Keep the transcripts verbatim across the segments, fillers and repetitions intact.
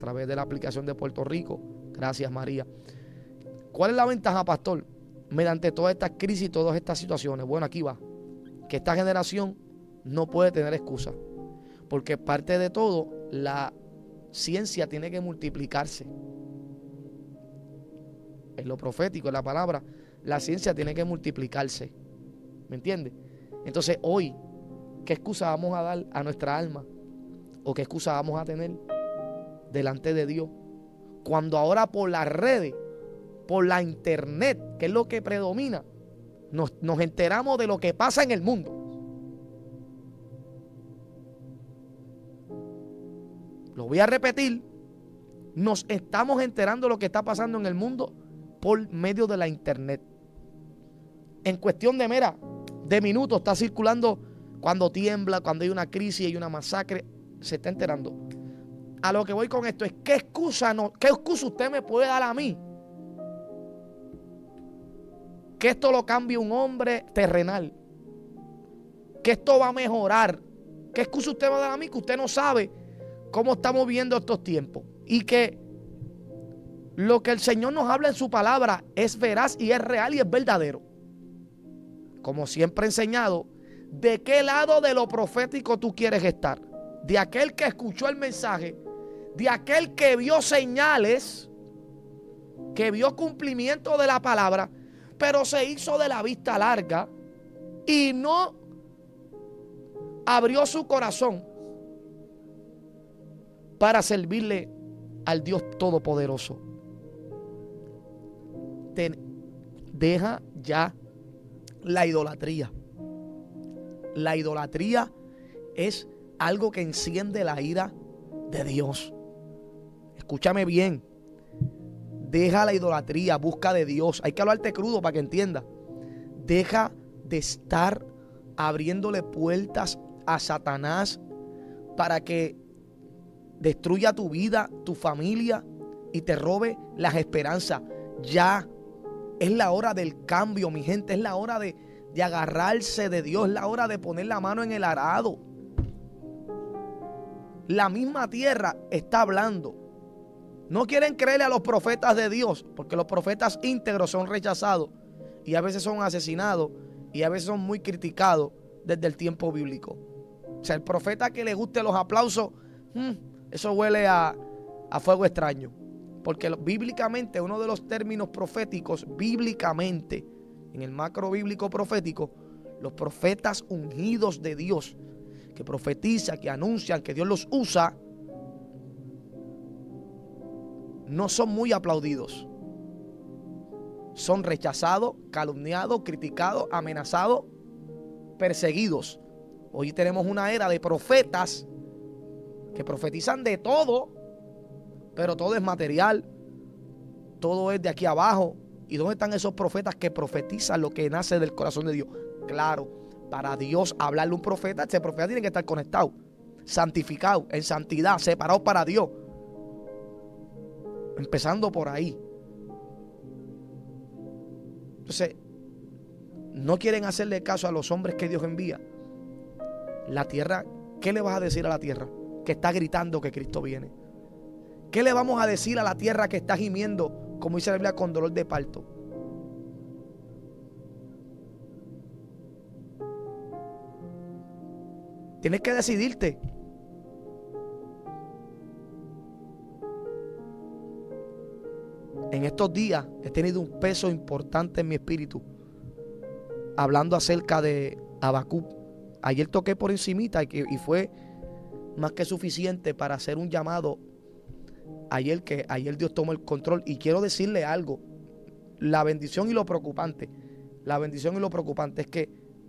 través de la aplicación de Puerto Rico. Gracias, María. ¿Cuál es la ventaja, pastor? Mediante todas estas crisis y todas estas situaciones. Bueno, aquí va. Que esta generación no puede tener excusa. Porque parte de todo, la ciencia tiene que multiplicarse. En lo profético, en la palabra, la ciencia tiene que multiplicarse. ¿Me entiendes? Entonces hoy, ¿qué excusa vamos a dar a nuestra alma? ¿O qué excusa vamos a tener delante de Dios? Cuando ahora por las redes, por la internet, que es lo que predomina, nos, nos enteramos de lo que pasa en el mundo. Lo voy a repetir. Nos estamos enterando de lo que está pasando en el mundo por medio de la internet. En cuestión de mera, de minutos, está circulando cuando tiembla, cuando hay una crisis, hay una masacre, se está enterando. A lo que voy con esto es, ¿qué excusa, no, qué excusa usted me puede dar a mí? Que esto lo cambie un hombre terrenal. Que esto va a mejorar. ¿Qué excusa usted va a dar a mí? Que usted no sabe cómo estamos viviendo estos tiempos. Y que lo que el Señor nos habla en su palabra es veraz y es real y es verdadero. Como siempre he enseñado, ¿de qué lado de lo profético tú quieres estar? ¿De aquel que escuchó el mensaje? ¿De aquel que vio señales? ¿Que vio cumplimiento de la palabra? Pero se hizo de la vista larga y no abrió su corazón para servirle al Dios Todopoderoso. Te deja ya la idolatría. La idolatría es algo que enciende la ira de Dios. Escúchame bien. Deja la idolatría, busca de Dios. Hay que hablarte crudo para que entiendas. Deja de estar abriéndole puertas a Satanás para que destruya tu vida, tu familia y te robe las esperanzas. Ya es la hora del cambio, mi gente. Es la hora de, de agarrarse de Dios. Es la hora de poner la mano en el arado. La misma tierra está hablando. No quieren creerle a los profetas de Dios, porque los profetas íntegros son rechazados y a veces son asesinados y a veces son muy criticados desde el tiempo bíblico. O sea, el profeta que le guste los aplausos, hmm, eso huele a, a fuego extraño. Porque bíblicamente, uno de los términos proféticos, bíblicamente, en el macro bíblico profético, los profetas ungidos de Dios, que profetizan, que anuncian, que Dios los usa, no son muy aplaudidos. Son rechazados, calumniados, criticados, amenazados, perseguidos. Hoy tenemos una era de profetas que profetizan de todo, pero todo es material, todo es de aquí abajo. ¿Y dónde están esos profetas que profetizan lo que nace del corazón de Dios? Claro, para Dios hablarle a un profeta, ese profeta tiene que estar conectado, santificado, en santidad, separado para Dios. Empezando por ahí. Entonces, no quieren hacerle caso a los hombres que Dios envía. La tierra, ¿qué le vas a decir a la tierra que está gritando que Cristo viene? ¿Qué le vamos a decir a la tierra que está gimiendo, como dice la Biblia, con dolor de parto? Tienes que decidirte. En estos días he tenido un peso importante en mi espíritu, hablando acerca de Habacuc. Ayer toqué por encimita y, y fue más que suficiente para hacer un llamado. Ayer que ayer Dios tomó el control. Y quiero decirle algo. La bendición y lo preocupante. La bendición y lo preocupante es que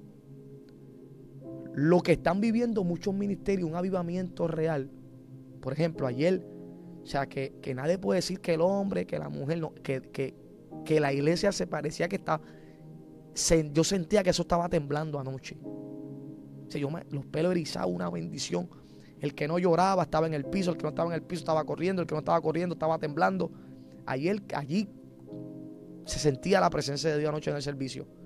lo que están viviendo muchos ministerios, un avivamiento real. Por ejemplo, ayer, o sea, que, que nadie puede decir que el hombre, que la mujer, no, que, que, que la iglesia se parecía que estaba. Se, yo sentía que eso estaba temblando anoche. O sea, yo me, los pelos erizados, una bendición. El que no lloraba estaba en el piso, el que no estaba en el piso estaba corriendo, el que no estaba corriendo estaba temblando. Ayer, allí se sentía la presencia de Dios anoche en el servicio.